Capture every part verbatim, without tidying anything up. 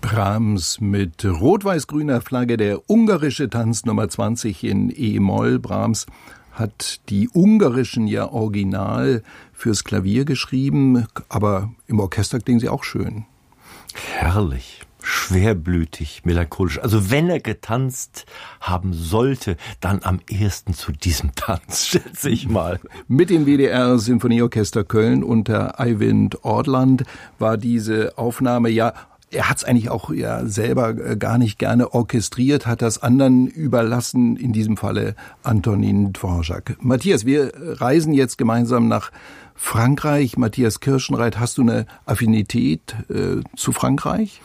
Brahms mit rot-weiß-grüner Flagge, der ungarische Tanz Nummer zwanzig in E-Moll. Brahms hat die ungarischen ja original fürs Klavier geschrieben, aber im Orchester klingen sie auch schön. Herrlich, schwerblütig, melancholisch. Also wenn er getanzt haben sollte, dann am ehesten zu diesem Tanz, schätze ich mal. Mit dem W D R Sinfonieorchester Köln unter Eivind Ortland war diese Aufnahme ja. Er hat es eigentlich auch ja selber gar nicht gerne orchestriert, hat das anderen überlassen, in diesem Falle Antonin Dvorak. Matthias, wir reisen jetzt gemeinsam nach Frankreich. Matthias Kirschenreit, hast du eine Affinität äh, zu Frankreich?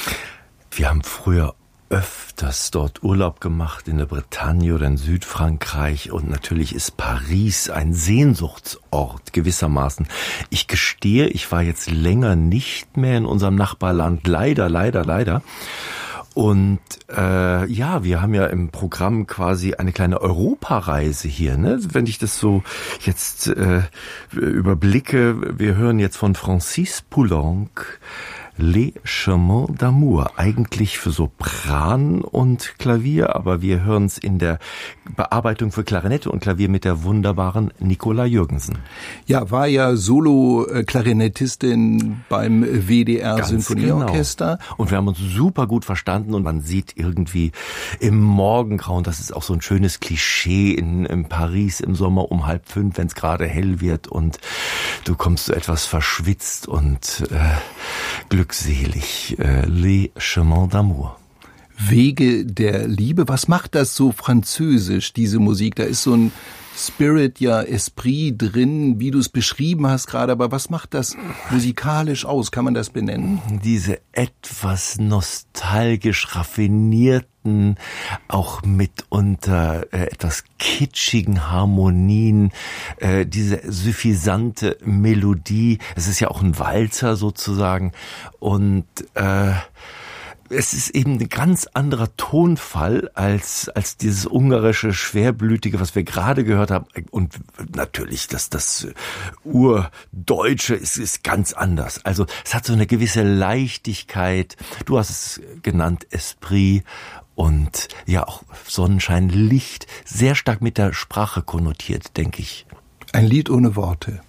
Wir haben früher öfters dort Urlaub gemacht, in der Bretagne oder in Südfrankreich, und natürlich ist Paris ein Sehnsuchtsort gewissermaßen. Ich gestehe, ich war jetzt länger nicht mehr in unserem Nachbarland, leider, leider, leider. Und äh, ja, wir haben ja im Programm quasi eine kleine Europareise hier, ne? Wenn ich das so jetzt äh, überblicke, wir hören jetzt von Francis Poulenc Les Chemins d'Amour, eigentlich für Sopran und Klavier, aber wir hören es in der Bearbeitung für Klarinette und Klavier mit der wunderbaren Nicola Jürgensen. Ja, war ja Solo-Klarinettistin beim W D R Ganz Sinfonieorchester. Genau. Und wir haben uns super gut verstanden, und man sieht irgendwie im Morgengrauen, das ist auch so ein schönes Klischee in, in Paris im Sommer um halb fünf, wenn es gerade hell wird und du kommst so etwas verschwitzt und äh, glücklich. Glückselig, äh, Les Chemins d'Amour. Wege der Liebe, was macht das so französisch, diese Musik? Da ist so ein Spirit, ja, Esprit drin, wie du es beschrieben hast gerade, aber was macht das musikalisch aus? Kann man das benennen? Diese etwas nostalgisch raffinierten, auch mitunter äh, etwas kitschigen Harmonien, äh, diese suffisante Melodie, es ist ja auch ein Walzer sozusagen, und äh, es ist eben ein ganz anderer Tonfall als als dieses ungarische, schwerblütige, was wir gerade gehört haben. Und natürlich, das das Urdeutsche ist, ist ganz anders. Also es hat so eine gewisse Leichtigkeit. Du hast es genannt, Esprit. Und ja, auch Sonnenschein, Licht, sehr stark mit der Sprache konnotiert, denke ich. Ein Lied ohne Worte.